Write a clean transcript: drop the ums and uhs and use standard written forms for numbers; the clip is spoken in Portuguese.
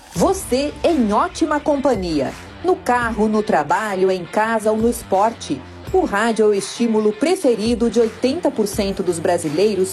Você em ótima companhia. No carro, no trabalho, em casa ou no esporte. O rádio é o estímulo preferido de 80% dos brasileiros